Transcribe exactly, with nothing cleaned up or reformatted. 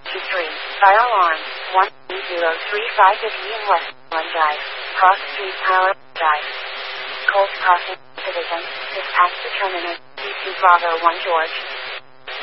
two three. Fire alarm. one zero three five Vivian West One Drive. Cross Street Tower Drive. Cold Crossing Division. Dispatch to terminus. D two Bravo one George.